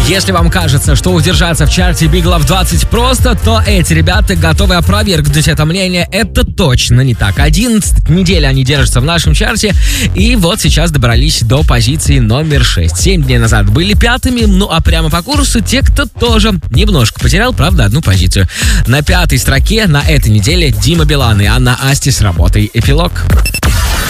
Если вам кажется, что удержаться в чарте Big Love 20 просто, то эти ребята готовы опровергнуть это мнение. Это точно не так. 11 недель они держатся в нашем чарте, и вот сейчас добрались до позиции номер 6. 7 дней назад были пятыми, ну а прямо по курсу те, кто тоже немножко потерял, правда, одну позицию. На 5-й строке на этой неделе Дима Билан и Анна Асти с работой «Эпилог».